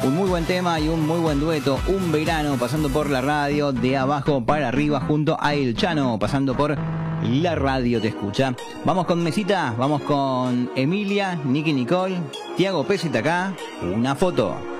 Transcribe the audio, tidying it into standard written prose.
Un muy buen tema y un muy buen dueto. Un verano pasando por la radio, de abajo para arriba, junto a El Chano, pasando por la radio te escucha. Vamos con Mesita, vamos con Emilia, Nicky Nicole, Tiago PZK, una foto.